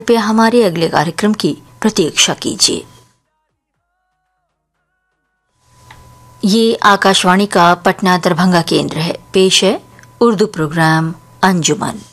कृपया हमारे अगले कार्यक्रम की प्रतीक्षा कीजिए। ये आकाशवाणी का पटना दरभंगा केंद्र है। पेश है उर्दू प्रोग्राम अंजुमन।